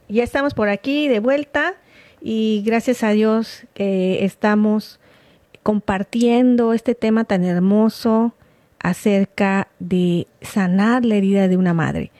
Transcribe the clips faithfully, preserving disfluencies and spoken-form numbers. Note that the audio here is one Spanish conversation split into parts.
Ya estamos por aquí de vuelta y gracias a Dios que estamos compartiendo este tema tan hermoso acerca de sanar la herida de una madre.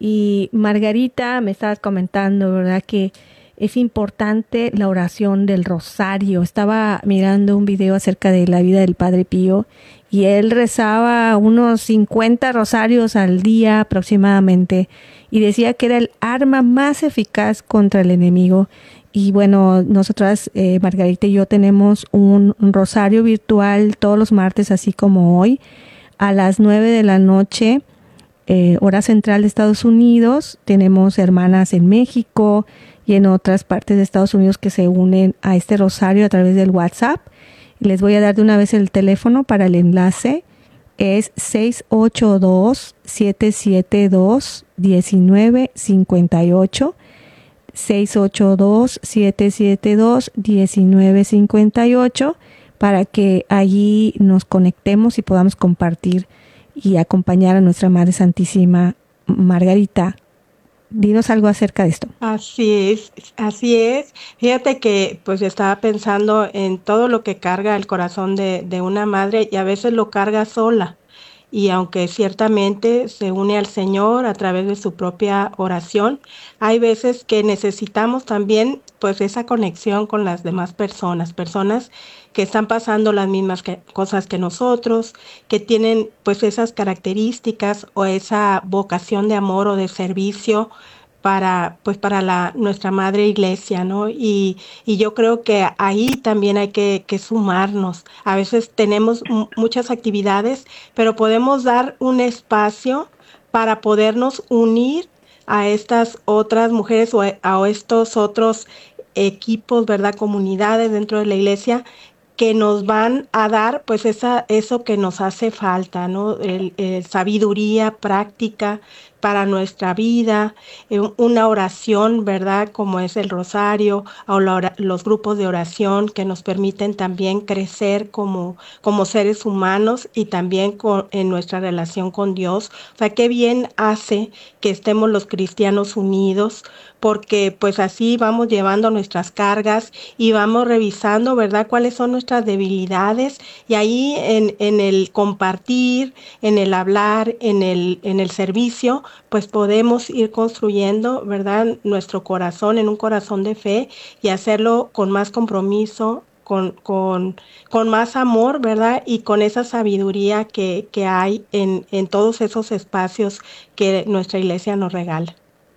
Y Margarita, me estabas comentando, ¿verdad?, que es importante la oración del rosario. Estaba mirando un video acerca de la vida del Padre Pío y él rezaba unos cincuenta rosarios al día aproximadamente y decía que era el arma más eficaz contra el enemigo. Y bueno, nosotras, eh, Margarita y yo, tenemos un, un rosario virtual todos los martes, así como hoy, a las nueve de la noche, eh, hora central de Estados Unidos. Tenemos hermanas en México y en otras partes de Estados Unidos que se unen a este rosario a través del WhatsApp. Les voy a dar de una vez el teléfono para el enlace. Es seis ocho dos, siete siete dos, uno nueve cinco ocho. seis ocho dos, siete siete dos, uno nueve cinco ocho, para que allí nos conectemos y podamos compartir y acompañar a nuestra Madre Santísima. Margarita, dinos algo acerca de esto. Así es, así es. Fíjate que pues estaba pensando en todo lo que carga el corazón de, de una madre y a veces lo carga sola. Y aunque ciertamente se une al Señor a través de su propia oración, hay veces que necesitamos también pues esa conexión con las demás personas, personas que están pasando las mismas que, cosas que nosotros, que tienen pues esas características o esa vocación de amor o de servicio para pues para la nuestra madre iglesia, ¿no? Y, y yo creo que ahí también hay que, que sumarnos. A veces tenemos m- muchas actividades, pero podemos dar un espacio para podernos unir a estas otras mujeres o a, a estos otros equipos, ¿verdad? Comunidades dentro de la iglesia que nos van a dar pues esa, eso que nos hace falta, ¿no? El, el sabiduría práctica para nuestra vida, eh, una oración, ¿verdad? Como es el rosario o la ora- los grupos de oración que nos permiten también crecer como, como seres humanos y también con, en nuestra relación con Dios. O sea, qué bien hace que estemos los cristianos unidos, porque pues así vamos llevando nuestras cargas y vamos revisando, ¿verdad?, cuáles son nuestras debilidades y ahí en, en el compartir, en el hablar, en el, en el servicio, pues podemos ir construyendo, ¿verdad?, nuestro corazón en un corazón de fe y hacerlo con más compromiso, con, con, con más amor, ¿verdad? Y con esa sabiduría que, que hay en, en todos esos espacios que nuestra iglesia nos regala.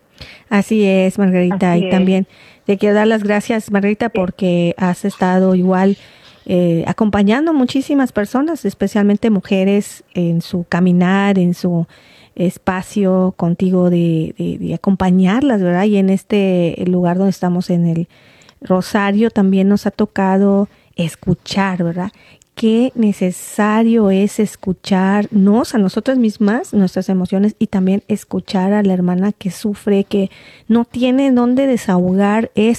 Así es, Margarita, y Así es. también te quiero dar las gracias, Margarita, porque has estado igual eh, acompañando a muchísimas personas, especialmente mujeres, en su caminar, en su espacio contigo de, de, de acompañarlas, ¿verdad? Y en este lugar donde estamos en el Rosario también nos ha tocado escuchar, ¿verdad? Qué necesario es escucharnos a nosotras mismas, nuestras emociones, y también escuchar a la hermana que sufre, que no tiene dónde desahogar